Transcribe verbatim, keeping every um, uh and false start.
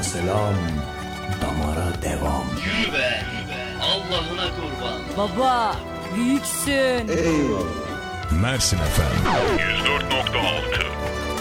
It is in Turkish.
selam, damara devam. Yürü be, Allah'ına kurban. Baba, büyüksün. Eyvallah. Mersin Efendim. yüz dört nokta altı